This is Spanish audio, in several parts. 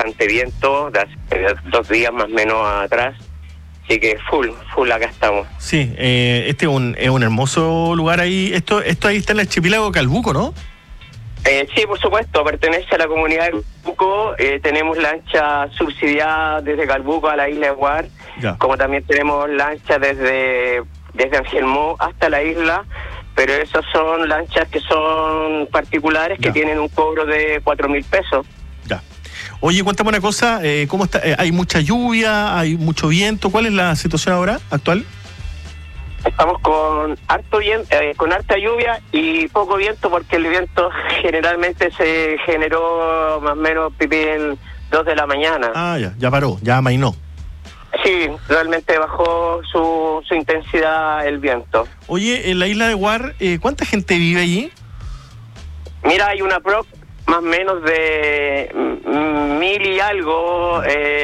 bastante viento, de hace 2 días más o menos atrás. Así que full acá estamos. Sí, este es un hermoso lugar ahí. Esto ahí está en el archipiélago Calbuco, ¿no? Sí, por supuesto, pertenece a la comunidad de Calbuco. Tenemos lancha subsidiada desde Calbuco a la isla de Guar, como también tenemos lancha desde Angelmó hasta la isla, pero esas son lanchas que son particulares, que tienen un cobro de 4.000 pesos. Ya. Oye, cuéntame una cosa, ¿cómo está? ¿Hay mucha lluvia? ¿Hay mucho viento? ¿Cuál es la situación ahora, actual? Estamos con harta lluvia y poco viento, porque el viento generalmente se generó más o menos en 2 de la mañana. Ah, ya paró, ya amainó. Sí, realmente bajó su intensidad el viento. Oye, en la isla de Guar, ¿cuánta gente vive allí? Mira, hay una más o menos de 1.000 y algo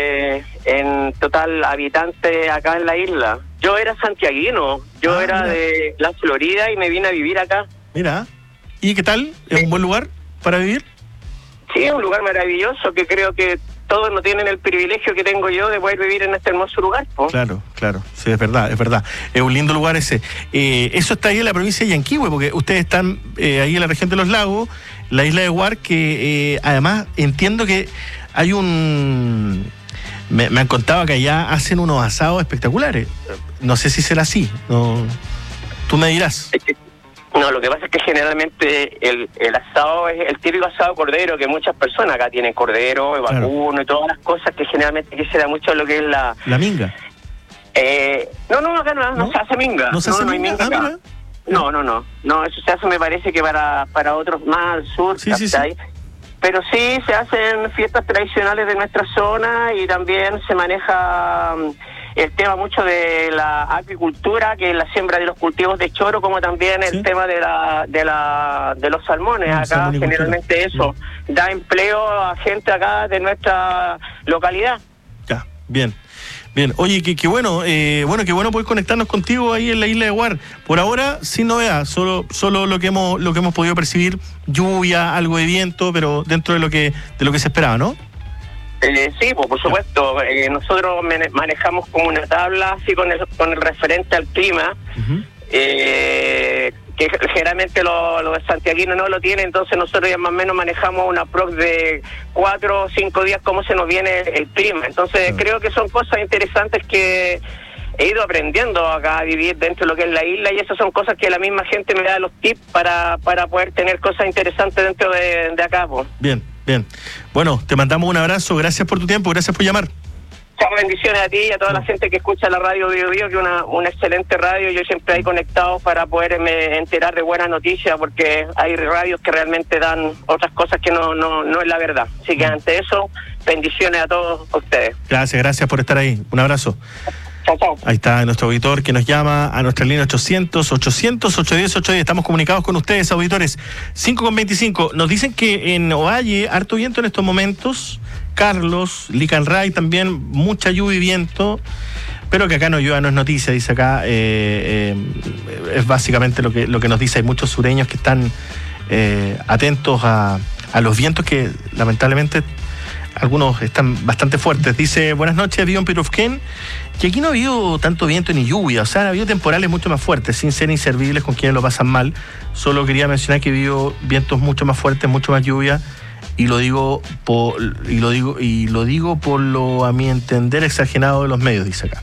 en total habitantes acá en la isla. Yo era santiaguino, era de la Florida y me vine a vivir acá. Mira, ¿y qué tal? ¿Es un buen lugar para vivir? Sí, es un lugar maravilloso, que creo que todos no tienen el privilegio que tengo yo de poder vivir en este hermoso lugar, ¿no? Claro, sí, es verdad. Es un lindo lugar ese. Eso está ahí en la provincia de Yanquihue, porque ustedes están ahí en la región de los lagos, la isla de Guar, que además entiendo que hay me han contado que allá hacen unos asados espectaculares. No sé si será así, no, tú me dirás. No, lo que pasa es que generalmente el asado es el típico asado cordero, que muchas personas acá tienen cordero, vacuno y todas las cosas que generalmente aquí se da mucho lo que es la minga. No, acá no se hace minga. ¿No se hace minga? Minga acá. No, eso se hace, me parece que para otros más al sur, sí. Pero sí se hacen fiestas tradicionales de nuestra zona, y también se maneja el tema mucho de la acuicultura, que es la siembra de los cultivos de choro, como también el tema de los salmones. Acá generalmente eso da empleo a gente acá de nuestra localidad. Ya, bien. Oye, qué bueno, qué bueno poder conectarnos contigo ahí en la isla de Guar. Por ahora, sin novedad, solo lo que hemos podido percibir, lluvia, algo de viento, pero dentro de lo que se esperaba, ¿no? Sí, pues, por supuesto. Nosotros manejamos como una tabla así con el referente al clima, que generalmente los santiaguinos no lo tienen. Entonces nosotros ya más o menos manejamos una prox de 4 o 5 días cómo se nos viene el clima. Entonces creo que son cosas interesantes que he ido aprendiendo acá a vivir dentro de lo que es la isla, y esas son cosas que la misma gente me da los tips para poder tener cosas interesantes dentro de acá, pues. Bien. Bueno, te mandamos un abrazo, gracias por tu tiempo, gracias por llamar. Muchas bendiciones a ti y a toda la gente que escucha la radio Bio Bio, que es una excelente radio. Yo siempre ahí conectado para poderme enterar de buenas noticias, porque hay radios que realmente dan otras cosas que no es la verdad. Así que ante eso, bendiciones a todos ustedes. Gracias por estar ahí. Un abrazo. Chao. Ahí está nuestro auditor que nos llama a nuestra línea 800-810-810. Estamos comunicados con ustedes, auditores. 5:25. Nos dicen que en Ovalle, harto viento en estos momentos. Carlos, Licanray también, mucha lluvia y viento, pero que acá no llueva, no es noticia, dice acá. Es básicamente lo que nos dice. Hay muchos sureños que están atentos a los vientos, que lamentablemente algunos están bastante fuertes. Dice, buenas noches, vivo en Pirufquén, que aquí no ha habido tanto viento ni lluvia, o sea, ha habido temporales mucho más fuertes, sin ser inservibles con quienes lo pasan mal. Solo quería mencionar que he habido vientos mucho más fuertes, mucho más lluvia, y lo digo por lo, a mi entender, exagerado de los medios, dice acá.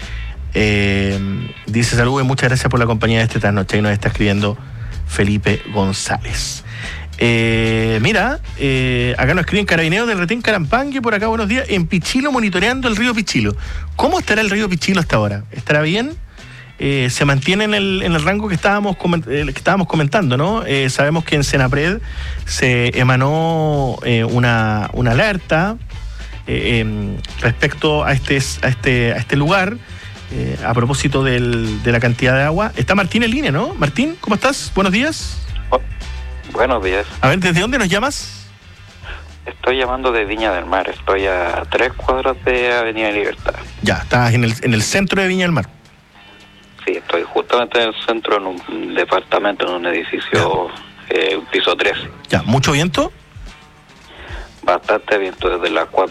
Dice, saludos y muchas gracias por la compañía de esta noche. Y nos está escribiendo Felipe González. Mira, acá nos escriben Carabineros del Retén Carampangue, por acá, buenos días, en Pichilo, monitoreando el río Pichilo. ¿Cómo estará el río Pichilo hasta ahora? ¿Estará bien? Se mantiene en el rango que estábamos comentando, ¿no? Sabemos que en Senapred se emanó una alerta respecto a este lugar, a propósito de la cantidad de agua. Está Martín en línea, ¿no? Martín, ¿cómo estás? Buenos días. Buenos días. A ver, ¿desde dónde nos llamas? Estoy llamando de Viña del Mar. Estoy a 3 cuadras de Avenida Libertad. Ya, estás en el centro de Viña del Mar. Sí, estoy justamente en el centro, en un departamento, en un edificio, piso 13. Ya, ¿mucho viento? Bastante viento, desde las 4